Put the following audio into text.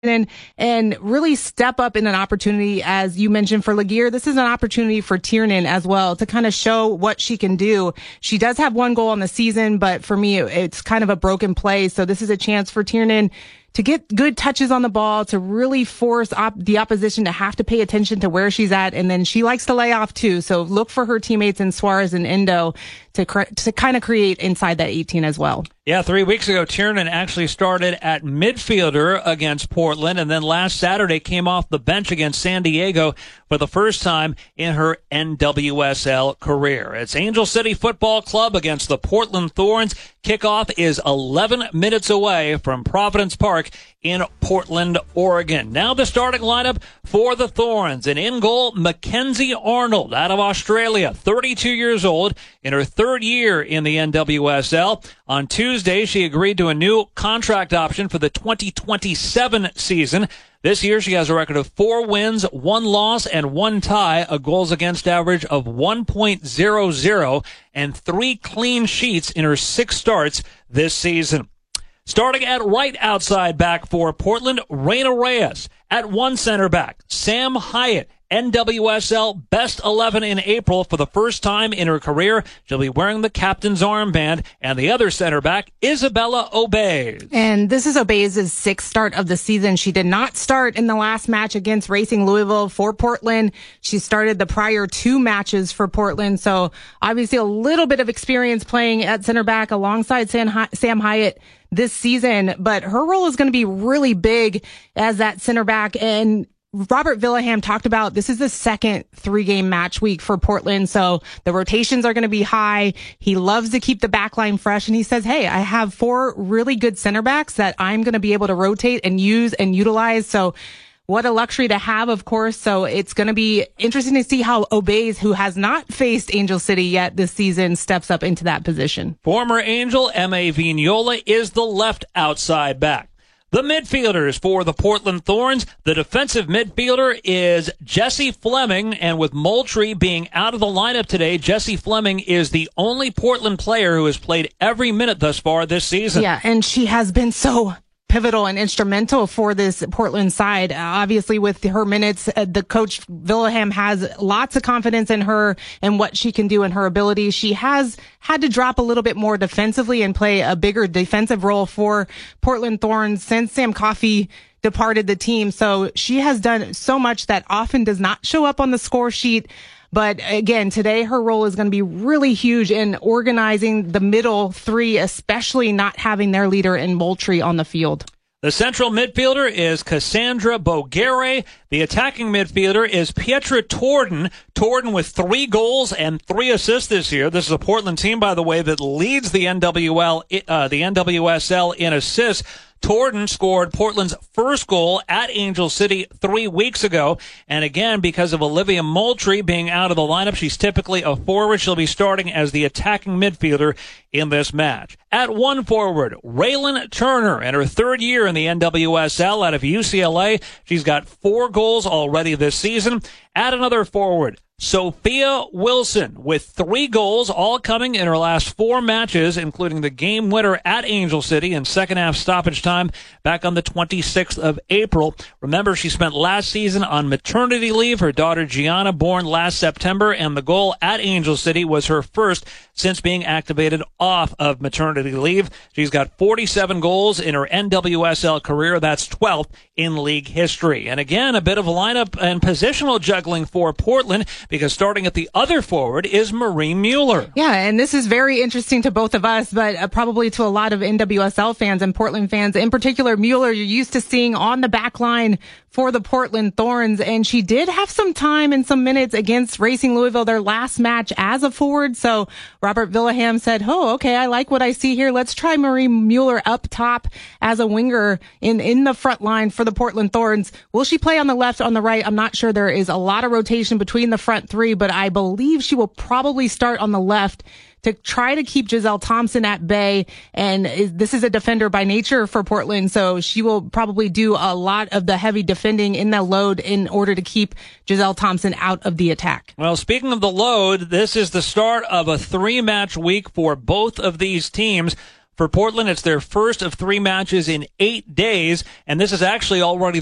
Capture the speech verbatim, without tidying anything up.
and and really step up in an opportunity, as you mentioned, for Laguerre. This is an opportunity for Tiernan as well to kind of show what she can do. She does have one goal on the season, but for me, it's kind of a broken play. So this is a chance for Tiernan to get good touches on the ball, to really force op- the opposition to have to pay attention to where she's at. And then she likes to lay off too. So look for her teammates in Suarez and Endo to cre- to kind of create inside that eighteen as well. Yeah, three weeks ago, Tiernan actually started at midfielder against Portland, and then last Saturday came off the bench against San Diego for the first time in her N W S L career. It's Angel City Football Club against the Portland Thorns. Kickoff is eleven minutes away from Providence Park in Portland, Oregon. Now the starting lineup for the Thorns. And in goal, Mackenzie Arnold out of Australia, thirty-two years old, in her third year in the N W S L. On Tuesday, she agreed to a new contract option for the twenty twenty-seven season. This year, she has a record of four wins, one loss, and one tie, a goals against average of one point oh oh, and three clean sheets in her six starts this season. Starting at right outside back for Portland, Reyna Reyes. At one center back, Sam Hyatt, N W S L Best eleven in April for the first time in her career. She'll be wearing the captain's armband. And the other center back, Isabella Obeys. And this is Obeys' sixth start of the season. She did not start in the last match against Racing Louisville for Portland. She started the prior two matches for Portland. So obviously a little bit of experience playing at center back alongside Sam Hyatt this season. But her role is going to be really big as that center back. And Robert Villaham talked about this is the second three-game match week for Portland, so the rotations are going to be high. He loves to keep the back line fresh, and he says, hey, I have four really good center backs that I'm going to be able to rotate and use and utilize. So what a luxury to have, of course. So it's going to be interesting to see how Obeys, who has not faced Angel City yet this season, steps up into that position. Former Angel M A Vignola is the left outside back. The midfielders for the Portland Thorns. The defensive midfielder is Jessie Fleming, and with Moultrie being out of the lineup today, Jessie Fleming is the only Portland player who has played every minute thus far this season. Yeah, and she has been so pivotal and instrumental for this Portland side. Uh, obviously, with her minutes, uh, the coach Villaham has lots of confidence in her and what she can do and her ability. She has had to drop a little bit more defensively and play a bigger defensive role for Portland Thorns since Sam Coffey departed the team. So she has done so much that often does not show up on the score sheet. But again, today her role is going to be really huge in organizing the middle three, especially not having their leader in Moultrie on the field. The central midfielder is Cassandra Boguere. The attacking midfielder is Pietra Torden. Torden with three goals and three assists this year. This is a Portland team, by the way, that leads the N W L, uh, the N W S L in assists. Torden scored Portland's first goal at Angel City three weeks ago. And again, because of Olivia Moultrie being out of the lineup, she's typically a forward. She'll be starting as the attacking midfielder in this match. At one forward, Raylan Turner, in her third year in the N W S L out of U C L A. She's got four goals already this season. At another forward, Sophia Wilson, with three goals, all coming in her last four matches, including the game winner at Angel City in second half stoppage time back on the twenty-sixth of April. Remember, she spent last season on maternity leave. Her daughter Gianna, born last September, and the goal at Angel City was her first since being activated off of maternity leave. She's got forty-seven goals in her N W S L career. That's twelfth in league history. And again, a bit of a lineup and positional juggling for Portland, because starting at the other forward is Marie Mueller. Yeah, and this is very interesting to both of us, but uh, probably to a lot of N W S L fans and Portland fans. In particular, Mueller, you're used to seeing on the back line for the Portland Thorns, and she did have some time and some minutes against Racing Louisville, their last match as a forward. So Robert Villaham said, oh, okay, I like what I see here. Let's try Marie Mueller up top as a winger in, in the front line for the Portland Thorns. Will she play on the left, on the right? I'm not sure. There is a lot of rotation between the front three, but I believe she will probably start on the left to try to keep Giselle Thompson at bay. And this is a defender by nature for Portland, so she will probably do a lot of the heavy defending in the load in order to keep Giselle Thompson out of the attack. Well, speaking of the load, this is the start of a three-match week for both of these teams. For Portland, it's their first of three matches in eight days, and this is actually already